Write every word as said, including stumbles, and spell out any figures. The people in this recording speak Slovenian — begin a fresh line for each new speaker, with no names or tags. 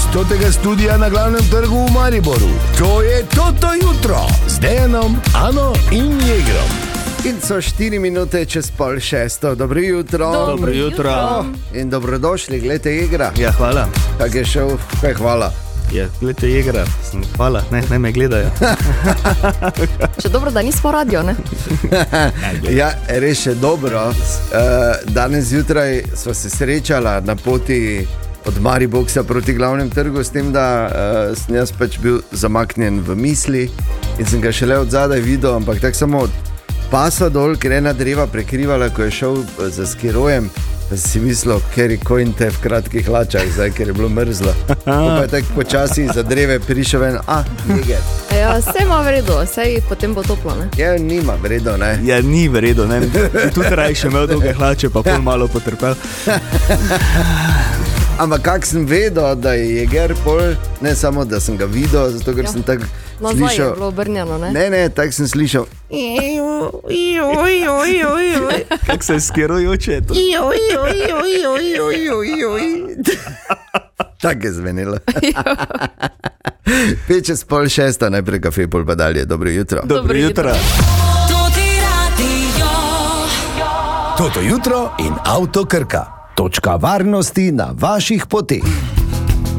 stotega studia na Glavnem trgu v Mariboru. To je Toto jutro z Dejanom, Ano in Jegrom.
In so štiri minute čez pol šesto. Dobro jutro.
Dobro jutro.
In dobrodošli, gledajte Jegra.
Ja, hvala.
Kak je šel? Kaj hvala?
Ja, gledajte Jegra. Hvala, ne, ne me gledajo.
Še dobro, da nismo radio, ne?
Ja, res je dobro. Danes zjutraj sva se srečala na poti od Mariboxa proti Glavnem trgu, s tem, da uh, sem jaz pač bil zamaknjen v misli in sem ga šele od zadaj videl, ampak tako samo od pasa dol, ker ena dreva prekrivala, ko je šel za skirojem, da si mislil, ker je kojnte v kratkih hlačah, zdaj, ker je bilo mrzlo. Pa je tako počasi za dreve prišel ven, a, Jeger.
Ja, vse ima vredo, vse potem bo toplo, ne?
Ja, nima vredo, ne?
Ja, ni vredo, ne? Tudi raj še imel dolge hlače, pa pol malo potrpel.
Ampak kak sem vedel, da je Jeger pol, ne samo, da sem ga videl, zato ker ja. sem tako
no,
slišal...
Nazvaj je bilo obrnjeno, ne?
Ne, ne, tako sem slišal...
Kak se je skirojoče to?
Tako je zvenilo. Pet čez pol šesta, najprej kafe, pol pa dalje. Dobro jutro.
Dobro jutro.
Toto jutro in Avto Krka. Točka varnosti na vaših poteh.